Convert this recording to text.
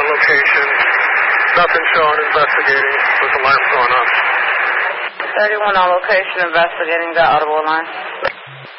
location. Nothing showing, investigating with alarm going off. 31 on location, investigating the audible alarm.